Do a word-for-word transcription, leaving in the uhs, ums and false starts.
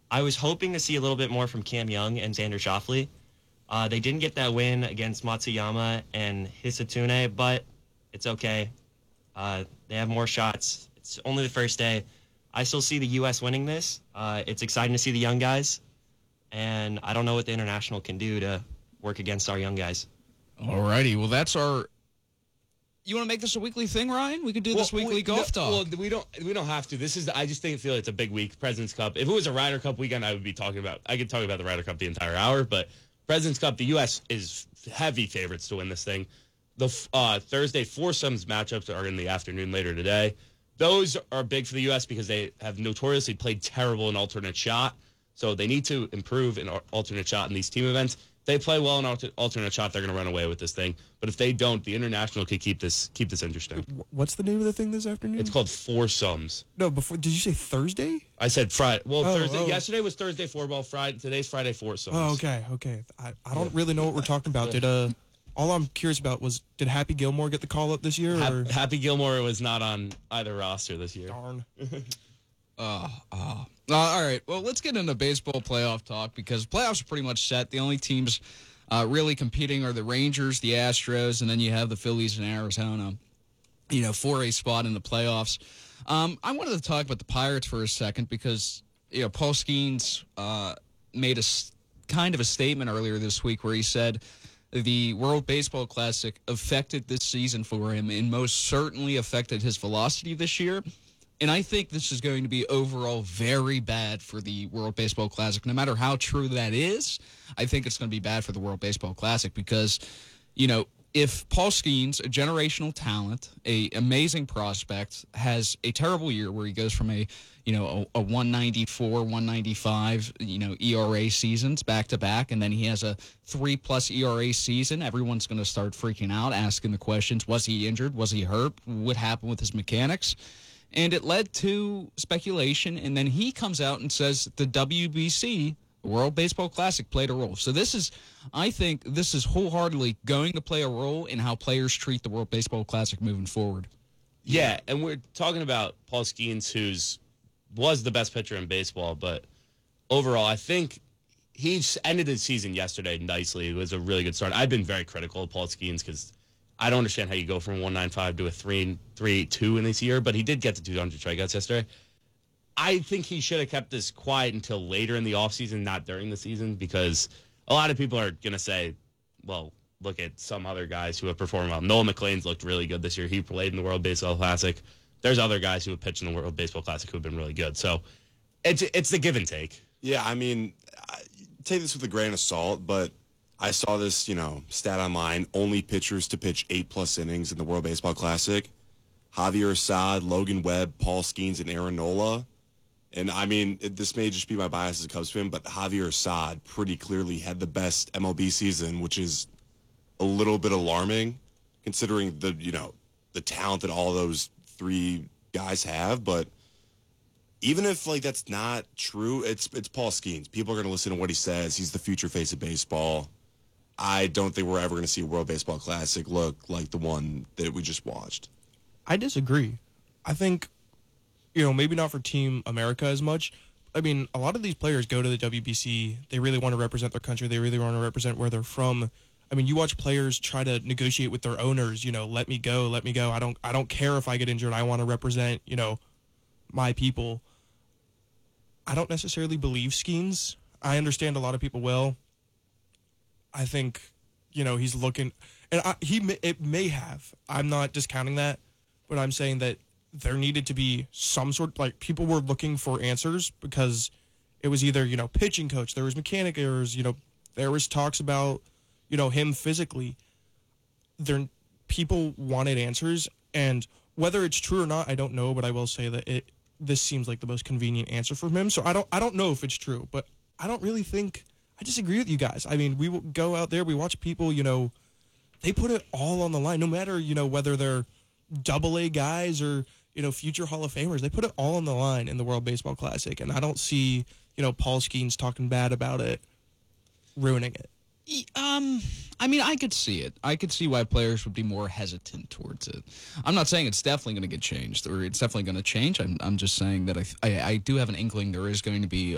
I was hoping to see a little bit more from Cam Young and Xander Schauffele. Uh, they didn't get that win against Matsuyama and Hisatune, but it's okay. Uh, they have more shots. It's only the first day. I still see the U S winning this. Uh, it's exciting to see the young guys, and I don't know what the international can do to work against our young guys. All righty. Well, that's our... You want to make this a weekly thing, Ryan? We could do well, this weekly we, golf no, talk. Well, we don't. We don't have to. This is. I just think feel it's a big week. President's Cup. If it was a Ryder Cup weekend, I would be talking about. I could talk about the Ryder Cup the entire hour. But President's Cup, the U S is heavy favorites to win this thing. The uh, Thursday foursomes matchups are in the afternoon later today. Those are big for the U S because they have notoriously played terrible in alternate shot. So they need to improve in alternate shot in these team events. If they play well in alternate shot, they're going to run away with this thing. But if they don't, the international could keep this keep this interesting. What's the name of the thing this afternoon? It's called foursomes. No, before did you say Thursday? I said Friday. Well, oh, Thursday. Oh. Yesterday was Thursday four ball. Friday. Today's Friday foursomes. Oh, okay, okay. I, I don't really know what we're talking about. Did uh, all I'm curious about was did Happy Gilmore get the call up this year? Or? Ha- Happy Gilmore was not on either roster this year. Darn. Oh, oh. Uh, all right. Well, let's get into baseball playoff talk because playoffs are pretty much set. The only teams uh, really competing are the Rangers, the Astros, and then you have the Phillies and Arizona, you know, for a spot in the playoffs. Um, I wanted to talk about the Pirates for a second because, you know, Paul Skeens uh, made a kind of a statement earlier this week where he said the World Baseball Classic affected this season for him and most certainly affected his velocity this year. And I think this is going to be overall very bad for the World Baseball Classic. No matter how true that is, I think it's going to be bad for the World Baseball Classic because, you know, if Paul Skeens, a generational talent, a amazing prospect, has a terrible year where he goes from a, you know, a, a one ninety-four, one ninety-five, you know, E R A seasons back to back, and then he has a three plus E R A season, everyone's going to start freaking out, asking the questions: was he injured? Was he hurt? What happened with his mechanics? And it led to speculation, and then he comes out and says the W B C, the World Baseball Classic, played a role. So this is, I think, this is wholeheartedly going to play a role in how players treat the World Baseball Classic moving forward. Yeah, and we're talking about Paul Skeens, who's was the best pitcher in baseball, but overall, I think he ended his season yesterday nicely. It was a really good start. I've been very critical of Paul Skeens because I don't understand how you go from one ninety-five to a three eighty-two in this year, but he did get to two hundred strikeouts yesterday. I think he should have kept this quiet until later in the offseason, not during the season, because a lot of people are going to say, well, look at some other guys who have performed well. Noel McLean's looked really good this year. He played in the World Baseball Classic. There's other guys who have pitched in the World Baseball Classic who have been really good. So it's it's the give and take. Yeah, I mean, I, take this with a grain of salt, but I saw this, you know, stat online, only pitchers to pitch eight-plus innings in the World Baseball Classic. Javier Assad, Logan Webb, Paul Skeens, and Aaron Nola. And, I mean, it, this may just be my bias as a Cubs fan, but Javier Assad pretty clearly had the best M L B season, which is a little bit alarming considering the, you know, the talent that all those three guys have. But even if, like, that's not true, it's it's Paul Skeens. People are going to listen to what he says. He's the future face of baseball. I don't think we're ever going to see a World Baseball Classic look like the one that we just watched. I disagree. I think, you know, maybe not for Team America as much. I mean, a lot of these players go to the W B C. They really want to represent their country. They really want to represent where they're from. I mean, you watch players try to negotiate with their owners, you know, let me go, let me go. I don't I don't care if I get injured. I want to represent, you know, my people. I don't necessarily believe Skeens. I understand a lot of people will. I think, you know, he's looking, and I, he may, it may have. I'm not discounting that, but I'm saying that there needed to be some sort, like, people were looking for answers because it was either, you know, pitching coach, there was mechanic errors, you know, there was talks about, you know, him physically. There, people wanted answers, and whether it's true or not, I don't know, but I will say that it this seems like the most convenient answer from him. So I don't I don't know if it's true, but I don't really think. I disagree with you guys. I mean, we will go out there, we watch people, you know, they put it all on the line, no matter, you know, whether they're double A guys or, you know, future Hall of Famers. They put it all on the line in the World Baseball Classic, and I don't see, you know, Paul Skeens talking bad about it, ruining it. Um, I mean, I could see it. I could see why players would be more hesitant towards it. I'm not saying it's definitely going to get changed, or it's definitely going to change. I'm, I'm just saying that I, I, I do have an inkling there is going to be